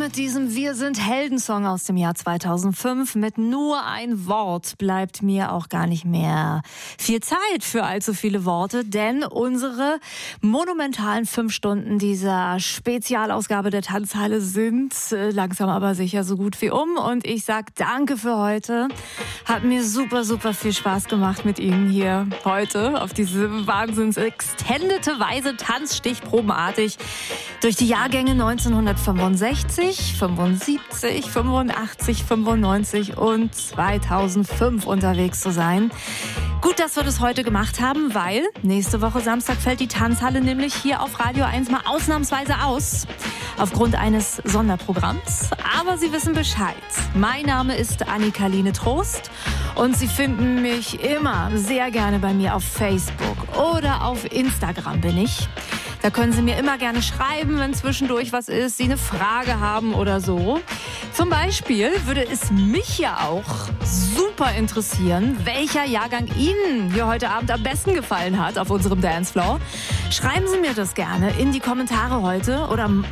mit diesem Wir sind Helden-Song aus dem Jahr 2005. Mit nur ein Wort bleibt mir auch gar nicht mehr viel Zeit für allzu viele Worte, denn unsere monumentalen 5 Stunden dieser Spezialausgabe der Tanzhalle sind langsam aber sicher so gut wie um. Und ich sag danke für heute. Hat mir super, super viel Spaß gemacht mit Ihnen hier heute auf diese wahnsinns extendete Weise, tanzstichprobenartig durch die Jahrgänge 1965, 75, 85, 95 und 2005 unterwegs zu sein. Gut, dass wir das heute gemacht haben, weil nächste Woche Samstag fällt die Tanzhalle nämlich hier auf Radio 1 mal ausnahmsweise aus. Aufgrund eines Sonderprogramms. Aber Sie wissen Bescheid. Mein Name ist Annika-Line Trost und Sie finden mich immer sehr gerne bei mir auf Facebook oder auf Instagram bin ich. Da können Sie mir immer gerne schreiben, wenn zwischendurch was ist, Sie eine Frage haben oder so. Zum Beispiel würde es mich ja auch super interessieren, welcher Jahrgang Ihnen hier heute Abend am besten gefallen hat auf unserem Dancefloor. Schreiben Sie mir das gerne in die Kommentare heute oder